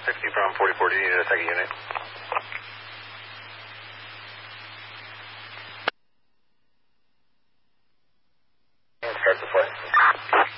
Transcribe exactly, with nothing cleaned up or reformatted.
sixty from forty-four. Do you need a second unit? Start the flight.